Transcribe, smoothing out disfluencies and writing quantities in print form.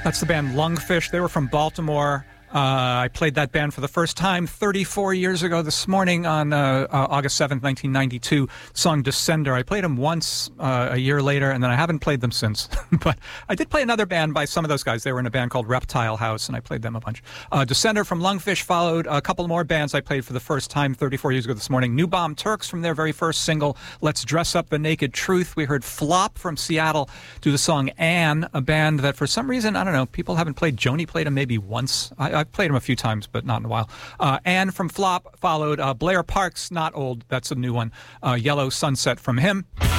That's the band Lungfish. They were from Baltimore. I played that band for the first time 34 years ago this morning on August 7th, 1992, song Descender. I played them once a year later, and then I haven't played them since. But I did play another band by some of those guys. They were in a band called Reptile House, and I played them a bunch. Descender from Lungfish followed a couple more bands I played for the first time 34 years ago this morning. New Bomb Turks from their very first single, Let's Dress Up the Naked Truth. We heard Flop from Seattle do the song Anne, a band that for some reason, I don't know, people haven't played. Joni played them maybe once. I've played them a few times, but not in a while. Anne from Flop followed Blair Parks, Not Old. That's a new one. Yellow Sunset from him.